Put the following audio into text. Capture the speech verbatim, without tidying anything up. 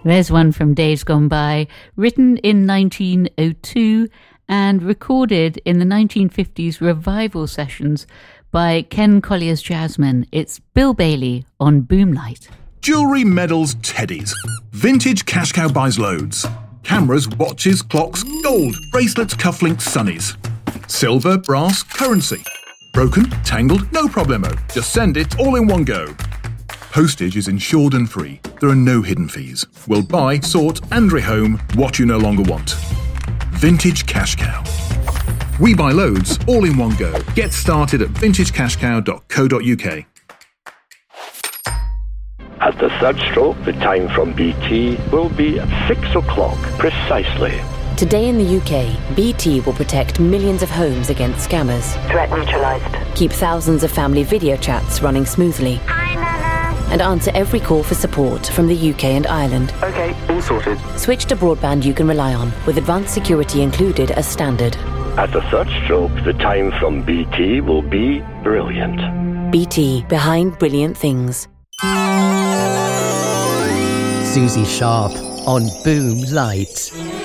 There's one from days gone by, written in nineteen oh two and recorded in the nineteen fifties revival sessions by Ken Collier's Jazzmen. It's Bill Bailey on Boomlight. Jewellery, medals, teddies. Vintage Cash Cow buys loads. Cameras, watches, clocks, gold, bracelets, cufflinks, sunnies. Silver, brass, currency. Broken, tangled, no problemo. Just send it all in one go. Postage is insured and free. There are no hidden fees. We'll buy, sort and rehome what you no longer want. Vintage Cash Cow. We buy loads, all in one go. Get started at vintage cash cow dot co dot uk. At the third stroke, the time from B T will be at six o'clock precisely. Today in the U K, B T will protect millions of homes against scammers. Threat neutralised. Keep thousands of family video chats running smoothly. Hi, Nana. And answer every call for support from the U K and Ireland. Okay, all sorted. Switch to broadband you can rely on, with advanced security included as standard. At the third stroke, the time from B T will be brilliant. B T, behind brilliant things. Susie Sharp on Boom Light.